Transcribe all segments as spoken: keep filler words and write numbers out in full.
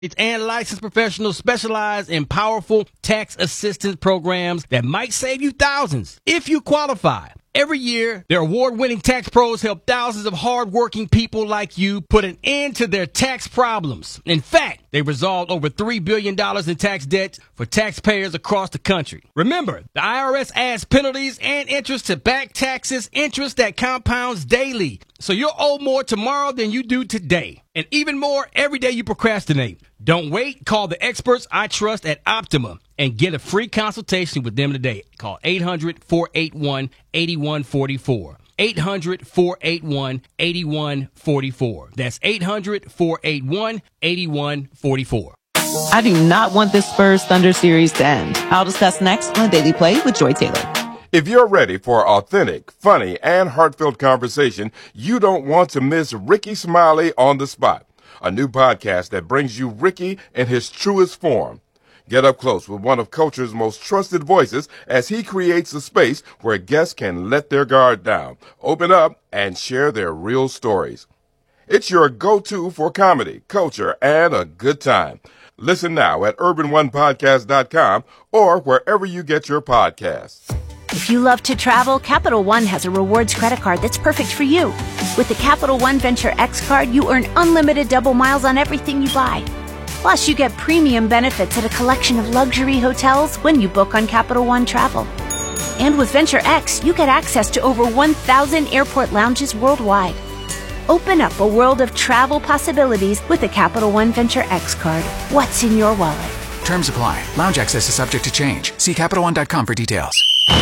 And licensed professionals specialize in powerful tax assistance programs that might save you thousands if you qualify. Every year, their award-winning tax pros help thousands of hard-working people like you put an end to their tax problems. In fact, they resolved over three billion dollars in tax debt for taxpayers across the country. Remember, the I R S adds penalties and interest to back taxes, interest that compounds daily. So you'll owe more tomorrow than you do today. And even more every day you procrastinate. Don't wait. Call the experts I trust at Optima and get a free consultation with them today. Call eight hundred, four eight one, eight one four four. eight hundred, four eight one, eight one four four. That's eight hundred, four eight one, eight one four four. I do not want this Spurs Thunder series to end. I'll discuss next on Daily Play with Joy Taylor. If you're ready for authentic, funny, and heartfelt conversation, you don't want to miss Ricky Smiley on the Spot, a new podcast that brings you Ricky in his truest form. Get up close with one of culture's most trusted voices as he creates a space where guests can let their guard down, open up, and share their real stories. It's your go-to for comedy, culture, and a good time. Listen now at urban one podcast dot com or wherever you get your podcasts. If you love to travel, Capital One has a rewards credit card that's perfect for you. With the Capital One Venture X card, you earn unlimited double miles on everything you buy. Plus, you get premium benefits at a collection of luxury hotels when you book on Capital One Travel. And with Venture X, you get access to over one thousand airport lounges worldwide. Open up a world of travel possibilities with the Capital One Venture X card. What's in your wallet? Terms apply. Lounge access is subject to change. See Capital One dot com for details.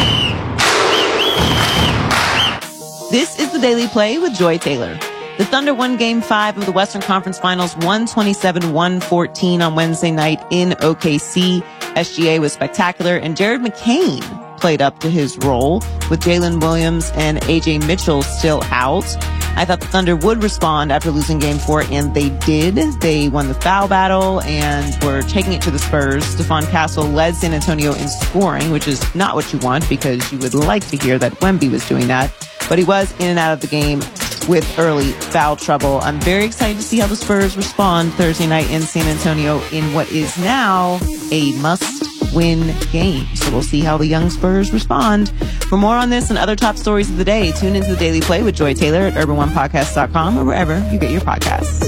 This is the Daily Play with Joy Taylor. The Thunder won Game five of the Western Conference Finals one twenty-seven to one fourteen on Wednesday night in O K C. S G A was spectacular, and Jared McCain played up to his role with Jalen Williams and A J Mitchell still out. I thought the Thunder would respond after losing Game four, and they did. They won the foul battle and were taking it to the Spurs. Stephon Castle led San Antonio in scoring, which is not what you want because you would like to hear that Wemby was doing that. But he was in and out of the game with early foul trouble. I'm very excited to see how the Spurs respond Thursday night in San Antonio in what is now a must-win game. So we'll see how the young Spurs respond. For more on this and other top stories of the day, tune into the Daily Play with Joy Taylor at urban one podcast dot com or wherever you get your podcasts.